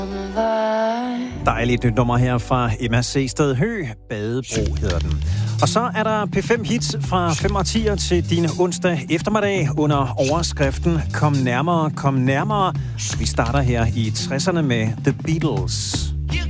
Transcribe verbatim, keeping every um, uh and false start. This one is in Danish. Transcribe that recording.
Dejligt nyt nummer her fra Emma Seested Høgh. Badebro hedder den. Og så er der P fem hits fra fem og tier til din onsdag eftermiddag under overskriften Kom nærmere, kom nærmere. Vi starter her i tresserne med The Beatles.